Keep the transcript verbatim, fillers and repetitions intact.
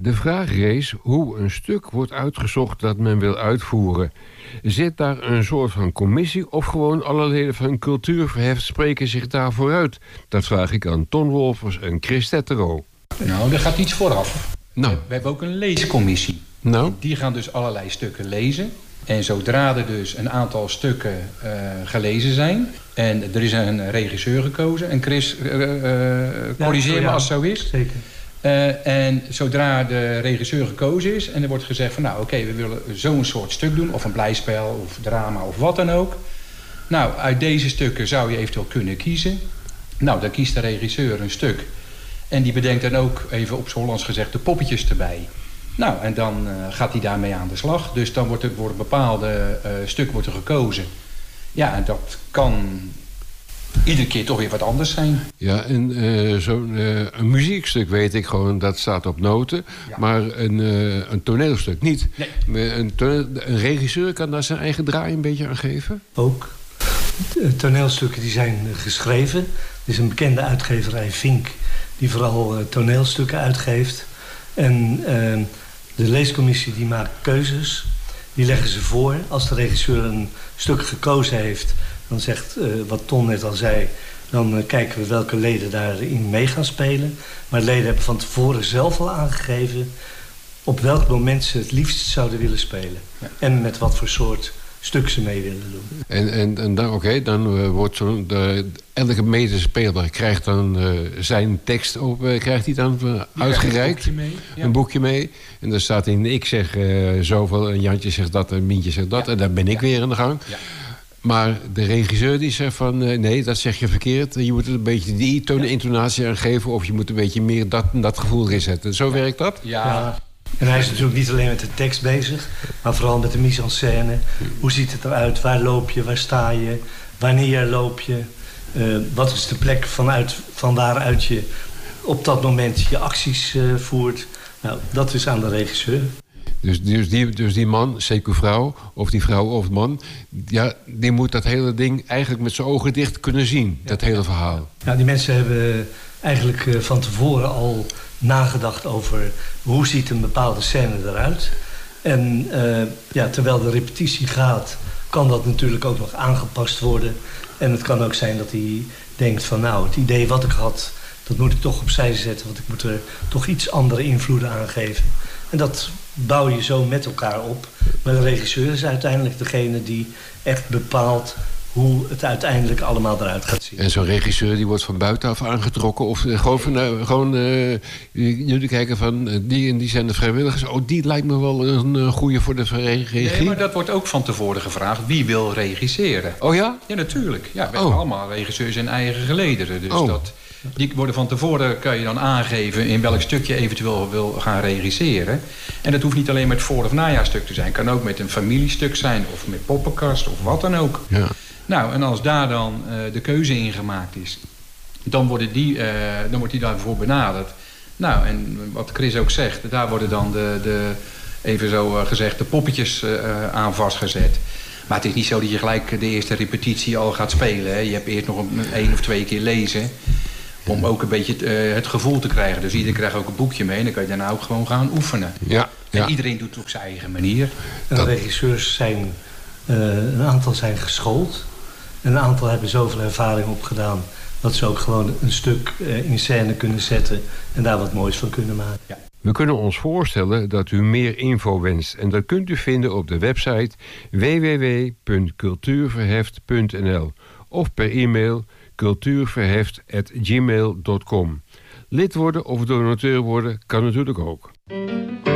De vraag rees hoe een stuk wordt uitgezocht dat men wil uitvoeren. Zit daar een soort van commissie of gewoon alle leden van Cultuurverheft spreken zich daarvoor uit? Dat vraag ik aan Ton Wolfers en Chris Tettero. Nou, er gaat iets vooraf. Nou. We hebben ook een leescommissie. Nou? Die gaan dus allerlei stukken lezen. En zodra er dus een aantal stukken uh, gelezen zijn... en er is een regisseur gekozen... en Chris, uh, uh, corrigeer ja, me als het zo is. Zeker. Uh, en zodra de regisseur gekozen is... en er wordt gezegd van... nou oké, okay, we willen zo'n soort stuk doen... of een blijspel, of drama, of wat dan ook. Nou, uit deze stukken zou je eventueel kunnen kiezen. Nou, dan kiest de regisseur een stuk... en die bedenkt dan ook, even op z'n Hollands gezegd... de poppetjes erbij... Nou, en dan uh, gaat hij daarmee aan de slag. Dus dan wordt er wordt een bepaalde uh, stuk wordt er gekozen. Ja, en dat kan iedere keer toch weer wat anders zijn. Ja, en uh, zo'n uh, een muziekstuk weet ik gewoon, dat staat op noten. Ja. Maar een, uh, een toneelstuk niet. Nee. Een, toneel, een regisseur kan daar zijn eigen draai een beetje aan geven? Ook. De toneelstukken die zijn geschreven. Er is een bekende uitgeverij, Vink, die vooral uh, toneelstukken uitgeeft. En uh, de leescommissie die maakt keuzes. Die leggen ze voor. Als de regisseur een stuk gekozen heeft... dan zegt, uh, wat Ton net al zei... dan uh, kijken we welke leden daarin mee gaan spelen. Maar leden hebben van tevoren zelf al aangegeven... op welk moment ze het liefst zouden willen spelen. Ja. En met wat voor soort stuk ze mee willen doen. En, en, en dan, oké, okay, dan uh, wordt zo'n... De, elke medespeler krijgt dan uh, zijn tekst op, uh, krijgt hij dan uh, uitgereikt. Een boekje mee. Ja. Een boekje mee. En dan staat in, ik zeg uh, zoveel, en Jantje zegt dat, en Mientje zegt dat. Ja. En dan ben ik ja. weer aan de gang. Ja. Maar de regisseur die zegt van, uh, nee, dat zeg je verkeerd. Je moet er een beetje die toon en intonatie aan geven... of je moet een beetje meer dat, dat gevoel erin zetten. Zo werkt dat? Ja. ja. En hij is natuurlijk niet alleen met de tekst bezig... maar vooral met de mise en scène. Hoe ziet het eruit? Waar loop je? Waar sta je? Wanneer loop je? Uh, wat is de plek vanuit, van waaruit je op dat moment je acties uh, voert? Nou, dat is aan de regisseur. Dus, dus, die, dus die man, zeker vrouw, of die vrouw of man... Ja, die moet dat hele ding eigenlijk met zijn ogen dicht kunnen zien. Ja. Dat hele verhaal. Ja, die mensen hebben eigenlijk uh, van tevoren al nagedacht over... hoe ziet een bepaalde scène eruit. En uh, ja, terwijl de repetitie gaat... kan dat natuurlijk ook nog aangepast worden... En het kan ook zijn dat hij denkt van... nou, het idee wat ik had, dat moet ik toch opzij zetten... want ik moet er toch iets andere invloeden aan geven. En dat bouw je zo met elkaar op. Maar de regisseur is uiteindelijk degene die echt bepaalt... hoe het uiteindelijk allemaal eruit gaat zien. En zo'n regisseur die wordt van buitenaf aangetrokken... of uh, gewoon, van, uh, gewoon uh, jullie kijken van... Uh, die en die zijn de vrijwilligers. Oh, die lijkt me wel een uh, goede voor de regie. Nee, maar dat wordt ook van tevoren gevraagd. Wie wil regisseren? Oh ja? Ja, natuurlijk. Ja, we oh. hebben allemaal regisseurs in eigen gelederen. Dus oh. dat, die worden van tevoren, kan je dan aangeven... in welk stuk je eventueel wil gaan regisseren. En dat hoeft niet alleen met voor- of najaarstuk te zijn. Het kan ook met een familiestuk zijn... of met poppenkast of wat dan ook. Ja. Nou, en als daar dan uh, de keuze in gemaakt is... dan, worden die, uh, dan wordt die daarvoor benaderd. Nou, en wat Chris ook zegt... daar worden dan de, de even zo uh, gezegd, de poppetjes uh, aan vastgezet. Maar het is niet zo dat je gelijk de eerste repetitie al gaat spelen. Hè. Je hebt eerst nog een, een of twee keer lezen... om ook een beetje uh, het gevoel te krijgen. Dus iedereen krijgt ook een boekje mee... en dan kan je daarna ook gewoon gaan oefenen. Ja, ja. En iedereen doet het op zijn eigen manier. En de regisseurs zijn... Uh, een aantal zijn geschoold... En een aantal hebben zoveel ervaring opgedaan... dat ze ook gewoon een stuk uh, in scène kunnen zetten... en daar wat moois van kunnen maken. Ja. We kunnen ons voorstellen dat u meer info wenst... en dat kunt u vinden op de website w w w punt cultuurverheft punt n l... of per e-mail cultuurverheft apenstaartje gmail punt com. Lid worden of donateur worden kan natuurlijk ook.